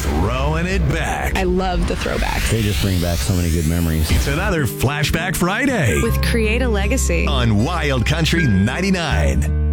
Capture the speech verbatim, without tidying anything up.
throwing it back. I love the throwbacks. They just bring back so many good memories. It's another Flashback Friday With Create a Legacy on Wild Country ninety-nine.